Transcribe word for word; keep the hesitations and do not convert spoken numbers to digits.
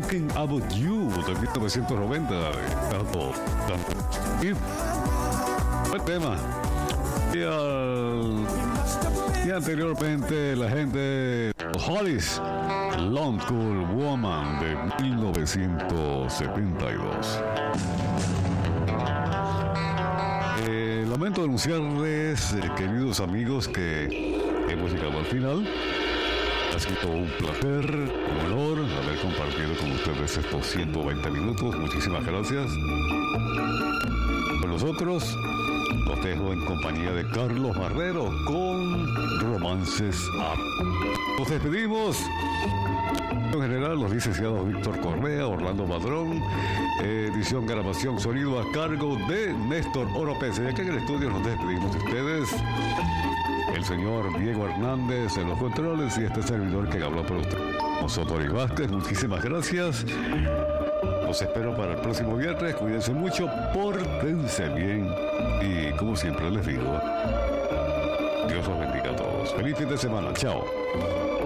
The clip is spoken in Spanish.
Thinking About You de mil novecientos noventa. Y buen tema. Y, al, y anteriormente la gente Hollies, Long Cool Woman de mil novecientos setenta y dos. Eh, lamento anunciarles, eh, queridos amigos, que hemos llegado al final. Ha sido un placer, un honor haber compartido con ustedes estos ciento veinte minutos. Muchísimas gracias. Con nosotros los dejo en compañía de Carlos Barrero con Romances Up. Nos despedimos. En general, los licenciados Víctor Correa, Orlando Padrón, eh, edición, grabación, sonido a cargo de Néstor Oropesa. Y aquí en el estudio nos despedimos de ustedes. El señor Diego Hernández en los controles y este servidor que habló por usted. Nosotros y Vázquez, muchísimas gracias. Los espero para el próximo viernes. Cuídense mucho, pórtense bien. Y como siempre les digo, Dios los bendiga a todos. Feliz fin de semana. Chao.